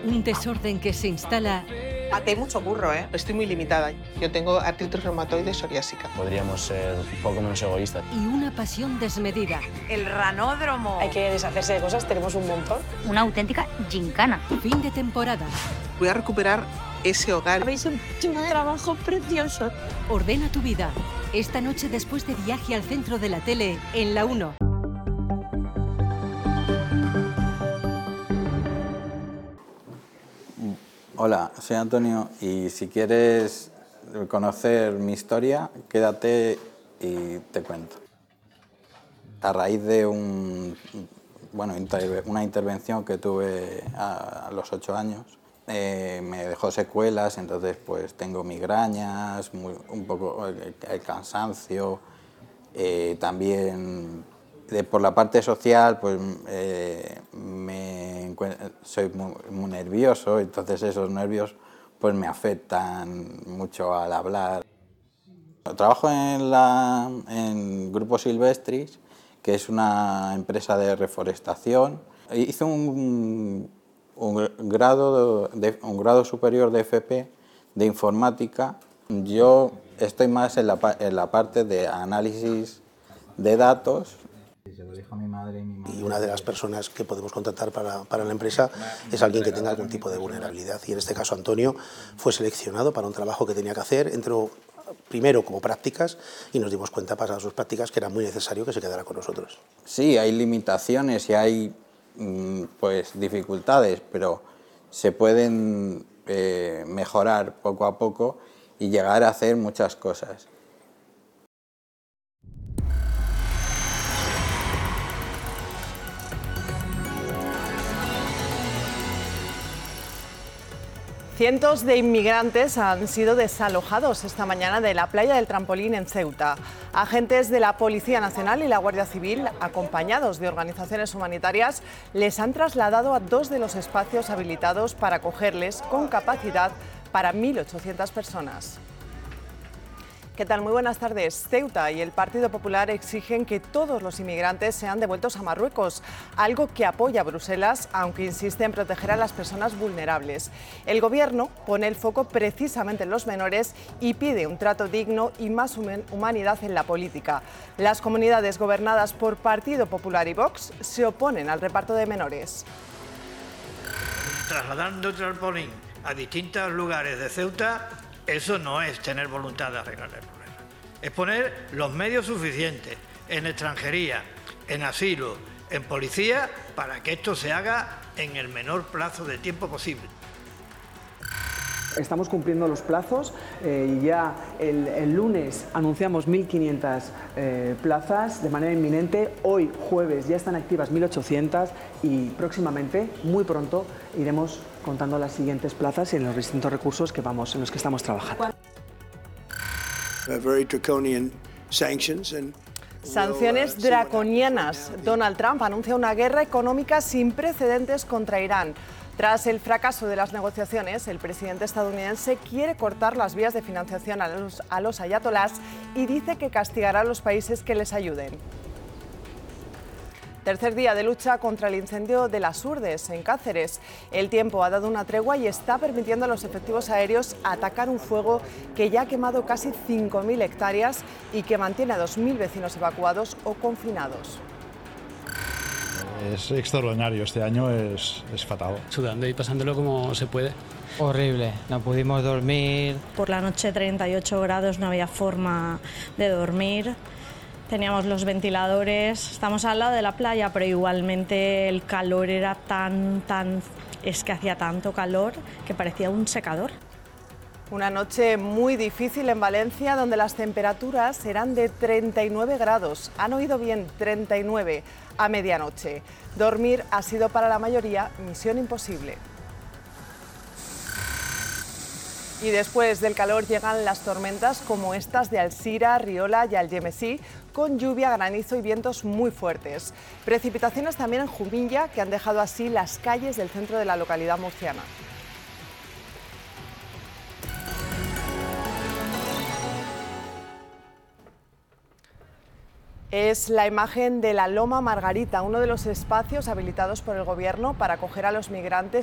Un desorden que se instala. Aquí hay mucho curro, ¿eh? Estoy muy limitada. Yo tengo artritis reumatoide psoriásica. Podríamos ser un poco menos egoístas. Y una pasión desmedida. El ranódromo. Hay que deshacerse de cosas, tenemos un montón. Una auténtica gincana. Fin de temporada. Voy a recuperar ese hogar. Habéis hecho un trabajo precioso. Ordena tu vida. Esta noche después de Viaje al centro de la tele en La 1. Hola, soy Antonio y si quieres conocer mi historia, quédate y te cuento. A raíz de una intervención que tuve a los 8 años, me dejó secuelas, entonces pues tengo migrañas, un poco el cansancio, también por la parte social pues soy muy nervioso, entonces esos nervios pues me afectan mucho al hablar. Trabajo en Grupo Silvestris, que es una empresa de reforestación. Hice un grado superior de FP de informática. Yo estoy más en la parte de análisis de datos. Y una de las personas que podemos contratar para la empresa es alguien que tenga algún tipo de vulnerabilidad. Y en este caso Antonio fue seleccionado para un trabajo que tenía que hacer. Entró primero como prácticas y nos dimos cuenta, pasadas sus prácticas, que era muy necesario que se quedara con nosotros. Sí, hay limitaciones y hay pues dificultades, pero se pueden mejorar poco a poco y llegar a hacer muchas cosas. Cientos de inmigrantes han sido desalojados esta mañana de la playa del Trampolín en Ceuta. Agentes de la Policía Nacional y la Guardia Civil, acompañados de organizaciones humanitarias, les han trasladado a 2 de los espacios habilitados para acogerles con capacidad para 1.800 personas. ¿Qué tal? Muy buenas tardes. Ceuta y el Partido Popular exigen que todos los inmigrantes sean devueltos a Marruecos, algo que apoya Bruselas, aunque insiste en proteger a las personas vulnerables. El Gobierno pone el foco precisamente en los menores y pide un trato digno y más humanidad en la política. Las comunidades gobernadas por Partido Popular y Vox se oponen al reparto de menores. Trasladando el trampolín a distintos lugares de Ceuta, eso no es tener voluntad de arreglar el problema. Es poner los medios suficientes en extranjería, en asilo, en policía, para que esto se haga en el menor plazo de tiempo posible. Estamos cumpliendo los plazos y ya el lunes anunciamos 1.500 plazas de manera inminente. Hoy, jueves, ya están activas 1.800 y próximamente, muy pronto, iremos contando las siguientes plazas y en los distintos recursos en los que estamos trabajando. Sanciones draconianas. Donald Trump anuncia una guerra económica sin precedentes contra Irán. Tras el fracaso de las negociaciones, el presidente estadounidense quiere cortar las vías de financiación a los ayatolás y dice que castigará a los países que les ayuden. Tercer día de lucha contra el incendio de Las Urdes, en Cáceres. El tiempo ha dado una tregua y está permitiendo a los efectivos aéreos atacar un fuego que ya ha quemado casi 5.000 hectáreas y que mantiene a 2.000 vecinos evacuados o confinados. Es extraordinario, este año es fatal. Sudando y pasándolo como se puede. Horrible, no pudimos dormir. Por la noche 38 grados, no había forma de dormir. Teníamos los ventiladores, estamos al lado de la playa, pero igualmente el calor era es que hacía tanto calor que parecía un secador. Una noche muy difícil en Valencia, donde las temperaturas eran de 39 grados. Han oído bien, 39 a medianoche. Dormir ha sido para la mayoría misión imposible. Y después del calor llegan las tormentas como estas de Alzira, Riola y Algemesí, con lluvia, granizo y vientos muy fuertes. Precipitaciones también en Jumilla, que han dejado así las calles del centro de la localidad murciana. Es la imagen de la Loma Margarita, uno de los espacios habilitados por el Gobierno para acoger a los migrantes